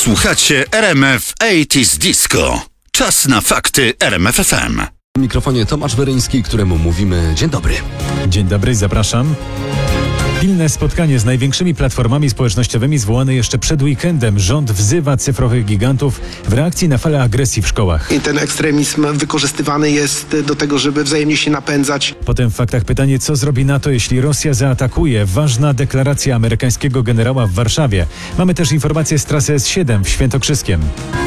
Słuchacie RMF 80s Disco. Czas na fakty RMF FM. W mikrofonie Tomasz Weryński, któremu mówimy dzień dobry. Dzień dobry, zapraszam. Pilne spotkanie z największymi platformami społecznościowymi zwołane jeszcze przed weekendem. Rząd wzywa cyfrowych gigantów w reakcji na falę agresji w szkołach. I ten ekstremizm wykorzystywany jest do tego, żeby wzajemnie się napędzać. Potem w faktach pytanie, co zrobi NATO, jeśli Rosja zaatakuje? Ważna deklaracja amerykańskiego generała w Warszawie. Mamy też informacje z trasy S7 w Świętokrzyskiem.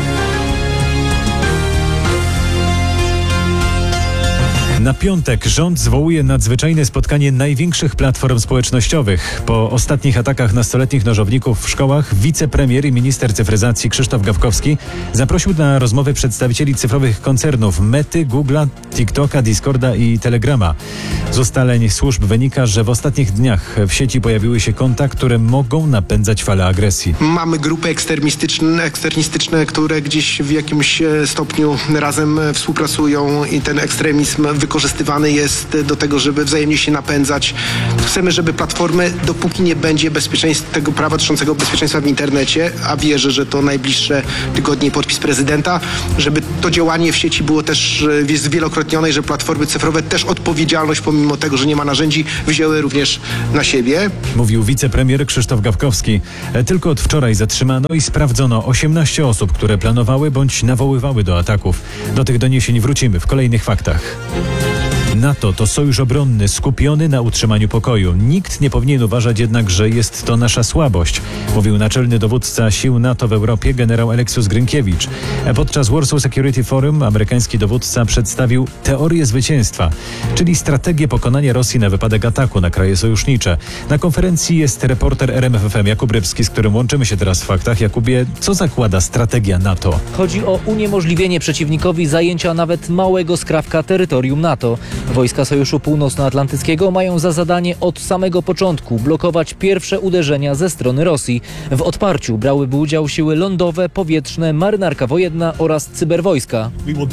Na piątek rząd zwołuje nadzwyczajne spotkanie największych platform społecznościowych. Po ostatnich atakach nastoletnich nożowników w szkołach wicepremier i minister cyfryzacji Krzysztof Gawkowski zaprosił na rozmowy przedstawicieli cyfrowych koncernów Mety, Google'a, TikToka, Discorda i Telegrama. Z ustaleń służb wynika, że w ostatnich dniach w sieci pojawiły się konta, które mogą napędzać falę agresji. Mamy grupy ekstremistyczne, które gdzieś w jakimś stopniu razem współpracują i ten ekstremizm wykorzystywany jest do tego, żeby wzajemnie się napędzać. Chcemy, żeby platformy, dopóki nie będzie tego prawa dotyczącego bezpieczeństwa w internecie, a wierzę, że to najbliższe tygodnie podpis prezydenta, żeby to działanie w sieci było też zwielokrotnione i że platformy cyfrowe też odpowiedzialność, pomimo tego, że nie ma narzędzi, wzięły również na siebie. Mówił wicepremier Krzysztof Gawkowski. Tylko od wczoraj zatrzymano i sprawdzono 18 osób, które planowały bądź nawoływały do ataków. Do tych doniesień wrócimy w kolejnych faktach. NATO to sojusz obronny skupiony na utrzymaniu pokoju. Nikt nie powinien uważać jednak, że jest to nasza słabość, mówił naczelny dowódca sił NATO w Europie generał Aleksius Grynkiewicz. Podczas Warsaw Security Forum amerykański dowódca przedstawił teorię zwycięstwa, czyli strategię pokonania Rosji na wypadek ataku na kraje sojusznicze. Na konferencji jest reporter RMF FM Jakub Rybski, z którym łączymy się teraz w faktach. Jakubie, co zakłada strategia NATO? Chodzi o uniemożliwienie przeciwnikowi zajęcia nawet małego skrawka terytorium NATO. Wojska Sojuszu Północnoatlantyckiego mają za zadanie od samego początku blokować pierwsze uderzenia ze strony Rosji. W odparciu brałyby udział siły lądowe, powietrzne, marynarka wojenna oraz cyberwojska.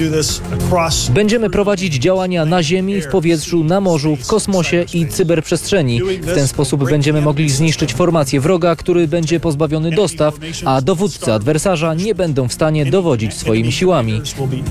Będziemy prowadzić działania na ziemi, w powietrzu, na morzu, w kosmosie i cyberprzestrzeni. W ten sposób będziemy mogli zniszczyć formację wroga, który będzie pozbawiony dostaw, a dowódcy adwersarza nie będą w stanie dowodzić swoimi siłami.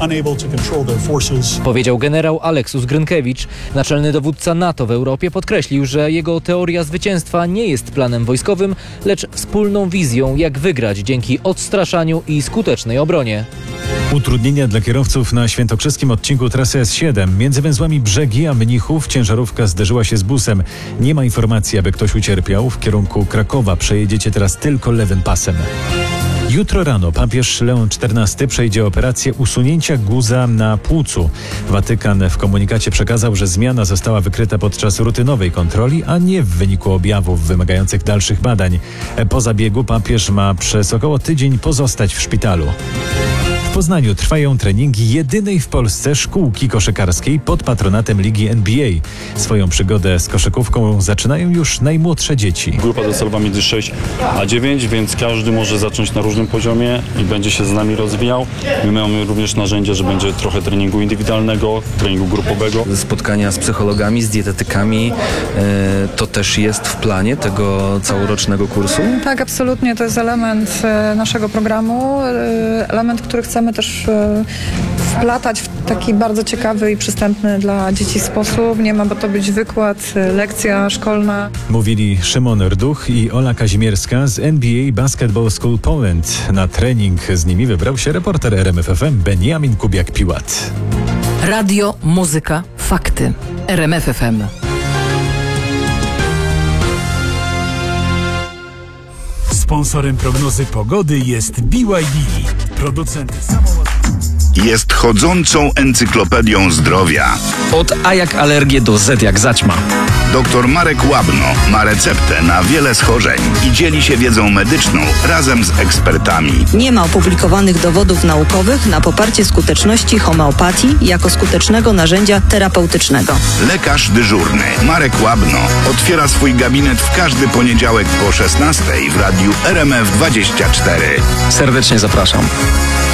Powiedział generał Aleksius Grynkiewicz. Naczelny dowódca NATO w Europie podkreślił, że jego teoria zwycięstwa nie jest planem wojskowym, lecz wspólną wizją, jak wygrać dzięki odstraszaniu i skutecznej obronie. Utrudnienia dla kierowców na świętokrzyskim odcinku trasy S7. Między węzłami Brzegi a Mnichów ciężarówka zderzyła się z busem. Nie ma informacji, aby ktoś ucierpiał. W kierunku Krakowa przejedziecie teraz tylko lewym pasem. Jutro rano papież Leon XIV przejdzie operację usunięcia guza na płucu. Watykan w komunikacie przekazał, że zmiana została wykryta podczas rutynowej kontroli, a nie w wyniku objawów wymagających dalszych badań. Po zabiegu papież ma przez około tydzień pozostać w szpitalu. W Poznaniu trwają treningi jedynej w Polsce szkółki koszykarskiej pod patronatem ligi NBA. Swoją przygodę z koszykówką zaczynają już najmłodsze dzieci. Grupa docelowa między 6 a 9, więc każdy może zacząć na różnym poziomie i będzie się z nami rozwijał. My mamy również narzędzia, że będzie trochę treningu indywidualnego, treningu grupowego. Spotkania z psychologami, z dietetykami, to też jest w planie tego całorocznego kursu? Tak, absolutnie. To jest element naszego programu, element, który chcemy też wplatać w taki bardzo ciekawy i przystępny dla dzieci sposób. Nie ma bo to być wykład, lekcja szkolna. Mówili Szymon Rduch i Ola Kazimierska z NBA Basketball School Poland. Na trening z nimi wybrał się reporter RMF FM Beniamin Kubiak-Piłat. Radio, muzyka, fakty. RMF FM. Sponsorem prognozy pogody jest BYD, producent samochodów. Jest chodzącą encyklopedią zdrowia. Od A jak alergię do Z jak zaćma. Dr Marek Łabno ma receptę na wiele schorzeń i dzieli się wiedzą medyczną razem z ekspertami. Nie ma opublikowanych dowodów naukowych na poparcie skuteczności homeopatii jako skutecznego narzędzia terapeutycznego. Lekarz dyżurny Marek Łabno otwiera swój gabinet w każdy poniedziałek po 16:00 w radiu RMF 24. Serdecznie zapraszam.